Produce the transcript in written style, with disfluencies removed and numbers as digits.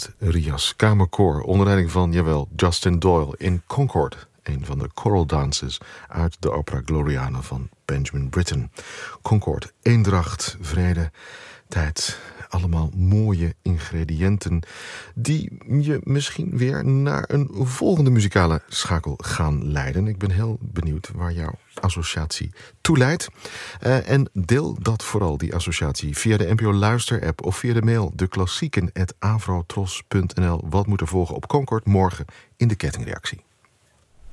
het Rias Kamerkoor onder leiding van, jawel, Justin Doyle in Concord. Een van de choral dances uit de opera Gloriana van Benjamin Britten. Concord, eendracht, vrede, tijd. Allemaal mooie ingrediënten die je misschien weer naar een volgende muzikale schakel gaan leiden. Ik ben heel benieuwd waar jouw associatie toe leidt. En deel dat vooral, die associatie, via de NPO Luister-app of via de mail deklassieken@avrotros.nl. Wat moet er volgen op Concord morgen in de kettingreactie?